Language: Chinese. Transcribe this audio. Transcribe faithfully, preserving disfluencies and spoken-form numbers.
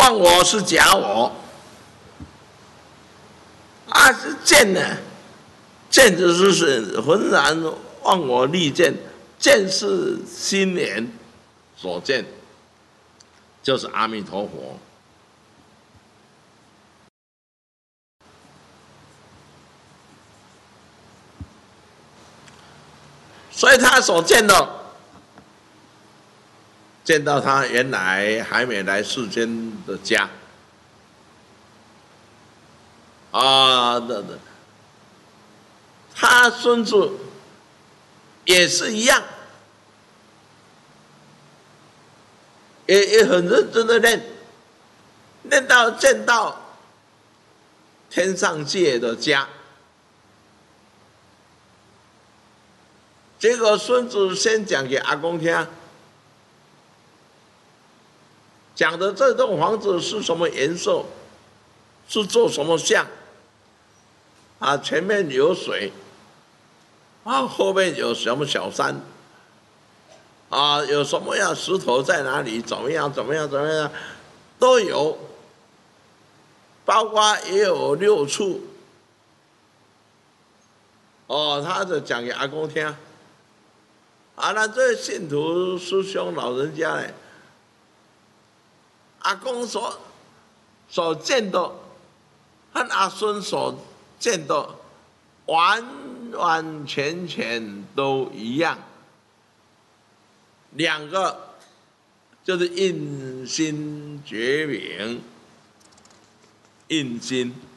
忘我是假我。啊，见呢？见就是浑然忘我立见，见是心眼所见，就是阿弥陀佛。所以他所见的，见到他原来还没来世间的家啊的的，他孙子也是一样，也也很认真的念，念到见到天上界的家。结果孙子先讲给阿公听，讲的这栋房子是什么颜色，是做什么像，啊，前面有水，啊，后面有什么小山，啊，有什么样石头在哪里，怎么样怎么样怎么样，都有，包括也有六处，哦，他就讲给阿公听。啊，那这信徒师兄老人家呢，阿公所所见的和阿孙所见的完完全全都一样，两个就是印心觉明，印心